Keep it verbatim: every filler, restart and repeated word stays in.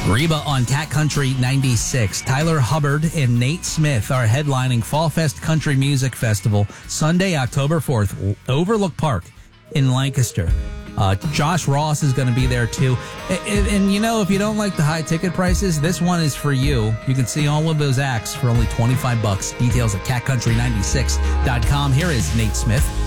Reba on Cat Country ninety-six. Tyler Hubbard and Nate Smith are headlining Fall Fest Country Music Festival Sunday, October fourth, Overlook Park in Lancaster. Uh, Josh Ross is going to be there too. And, and, and you know, if you don't like the high ticket prices, this one is for you. You can see all of those acts for only twenty-five bucks. Details at cat country ninety-six dot com. Here is Nate Smith.